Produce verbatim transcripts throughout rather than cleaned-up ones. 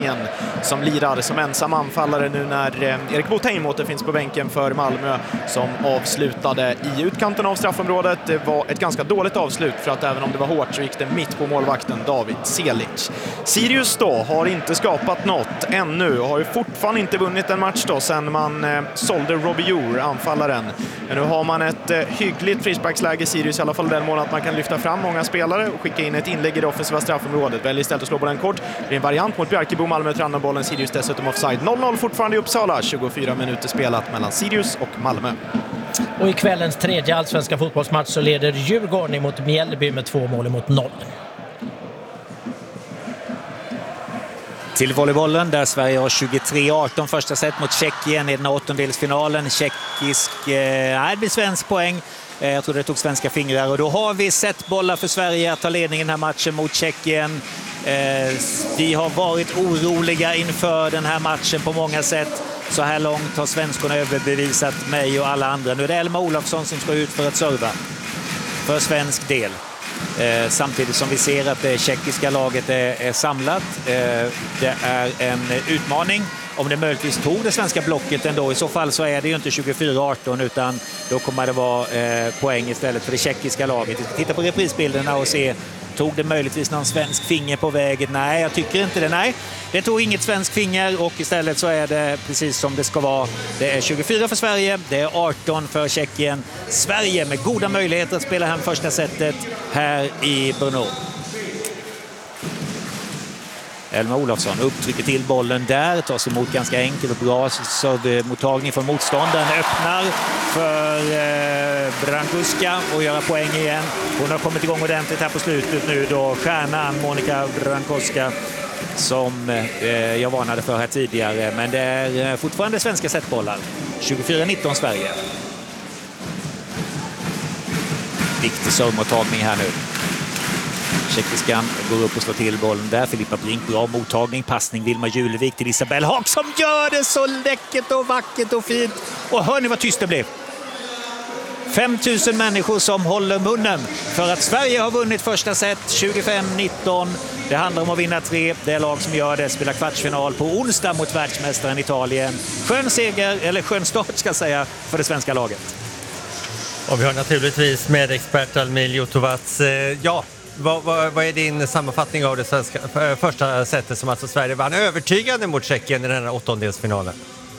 som lirar som ensam anfallare nu när Erik Botheim återfinns på bänken för Malmö, som avslutade i utkanten av straffområdet. Det var ett ganska dåligt avslut, för att även om det var hårt så gick det mitt på målvakten David Selic. Sirius då har inte skapat något ännu, har ju fortfarande inte vunnit en match då sen man eh, sålde Robbie Jour, anfallaren. Men nu har man ett eh, hyggligt frisparksläge i Sirius, i alla fall den mån att man kan lyfta fram många spelare och skicka in ett inlägg i det offensiva straffområdet. Väljer istället att slå bollen kort. Det är en variant mot Bjarkebo. Malmö tar bollen, Sirius dessutom offside. noll noll fortfarande i Uppsala, tjugofyra minuter spelat mellan Sirius och Malmö. Och i kvällens tredje allsvenska fotbollsmatch så leder Djurgården emot Mjällby med två mål mot noll. Till volleybollen där Sverige har tjugotre arton första set mot Tjeckien i den åttondelsfinalen. Tjeckisk, eh, det blir svensk poäng. Eh, jag tror det tog svenska fingrar. Och då har vi sett bollar för Sverige att ta ledningen den här matchen mot Tjeckien. Eh, vi har varit oroliga inför den här matchen på många sätt. Så här långt har svenskorna överbevisat mig och alla andra. Nu är det Elma Olofsson som ska ut för att serva för svensk del. Eh, samtidigt som vi ser att det tjeckiska laget är, är samlat. Eh, det är en utmaning. Om det möjligtvis tog det svenska blocket ändå, i så fall så är det ju inte tjugofyra arton, utan då kommer det vara eh, poäng istället för det tjeckiska laget. Vi ska titta på reprisbilderna och se, tog det möjligtvis någon svensk finger på vägen? Nej, jag tycker inte det. Nej, det tog inget svensk finger, och istället så är det precis som det ska vara. Det är tjugofyra för Sverige, det är arton för Tjeckien. Sverige med goda möjligheter att spela hem första setet här i Brno. Elma Olofsson upptrycker till bollen där, tas emot ganska enkelt och bra servemottagning från motståndaren, öppnar för eh, Brankuska och göra poäng igen. Hon har kommit igång ordentligt här på slutet nu då, stjärnan Monika Brankuska, som eh, jag varnade för här tidigare, men det är fortfarande svenska setbollar. tjugofyra nitton Sverige. Viktig servemottagning här nu. Tjeckiskan går upp och slår till bollen där. Filippa Brink, bra mottagning. Passning Vilma Julevik till Isabelle Haag som gör det så läckert och vackert och fint. Och hör ni vad tyst det blev? fem tusen människor som håller munnen för att Sverige har vunnit första set tjugofem nitton. Det handlar om att vinna tre. Det är lag som gör det. Spelar kvartsfinal på onsdag mot världsmästaren Italien. Skön seger, eller skön start ska jag säga, för det svenska laget. Och vi har naturligtvis med expert Almil Jotovac. Ja, Vad, vad, vad är din sammanfattning av det svenska, för, första sättet som alltså Sverige vann övertygande mot Tjeckien i den här åttondelsfinalen?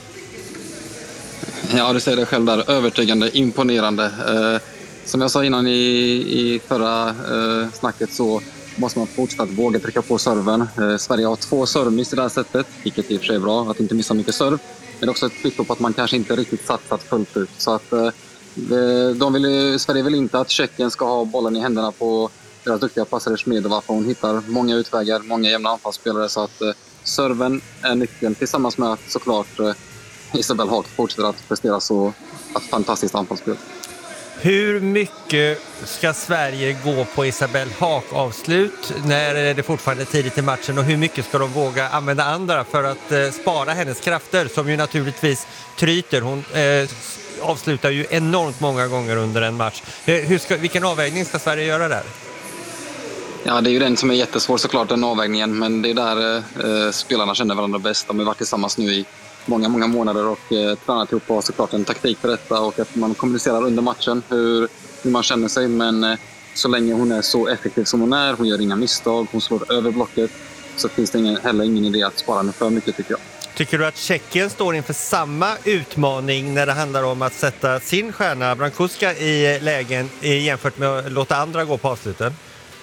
Ja, du säger det själv där. Övertygande, imponerande. Eh, som jag sa innan i, i förra eh, snacket så måste man fortsätta våga trycka på serven. Eh, Sverige har två servmiss i det här sättet, vilket i och för sig är bra att inte missa mycket serv. Men det är också ett kvitto på att man kanske inte riktigt satsat fullt ut. Så att eh, de vill, Sverige vill inte att Tjeckien ska ha bollen i händerna på deras duktiga passare Smedova, för hon hittar många utvägar, många jämna anfallsspelare, så att eh, serven är nyckeln, tillsammans med att såklart eh, Isabelle Haag fortsätter att prestera så ett fantastiskt anfallsspel. Hur mycket ska Sverige gå på Isabelle Haag avslut när det fortfarande är tidigt i matchen, och hur mycket ska de våga använda andra för att eh, spara hennes krafter, som ju naturligtvis tryter. Hon eh, avslutar ju enormt många gånger under en match. Hur ska, vilken avvägning ska Sverige göra där? Ja, det är ju den som är jättesvår såklart, den avvägningen. Men det är där eh, spelarna känner varandra bäst. De har varit tillsammans nu i många, många månader och eh, tränat ihop på såklart en taktik för detta. Och att man kommunicerar under matchen hur, hur man känner sig. Men eh, så länge hon är så effektiv som hon är, hon gör inga misstag, hon slår över blocket, så finns det ingen, heller ingen idé att spara henne för mycket, tycker jag. Tycker du att Tjeckien står inför samma utmaning när det handlar om att sätta sin stjärna Brankuska i lägen jämfört med att låta andra gå på avsluten?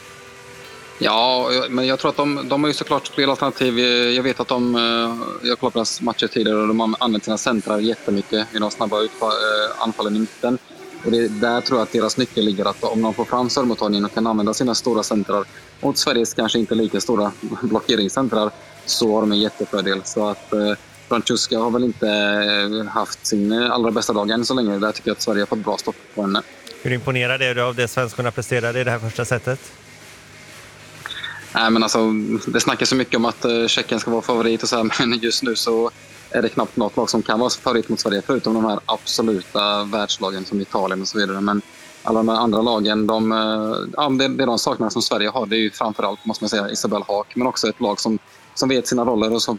Ja, men jag tror att de, de har ju såklart fler alternativ. Jag vet att de, jag kollar på deras matcher tidigare och de har använt sina centrar jättemycket i de snabba anfallen i mitten. Och det, där tror jag att deras nyckel ligger, att om de får fram servemottagningen och kan använda sina stora centrar mot Sveriges kanske inte lika stora blockeringscentrar, så har de en jättefördel. Så att eh, Brankuska har väl inte haft sin allra bästa dag än så länge. Där tycker jag att Sverige har fått bra stopp på henne. Hur imponerad är du av det svenskarna presterade i det här första sättet? Nej, men alltså, det snackas så mycket om att uh, Tjeckien ska vara favorit och så här, men just nu så är det knappt något lag som kan vara favorit mot Sverige, förutom de här absoluta världslagen som Italien och så vidare. Men alla de andra lagen, de, uh, ja, det, det de saknar som Sverige har, det är ju framförallt, måste man säga, Isabelle Haag, men också ett lag som som vet sina roller och som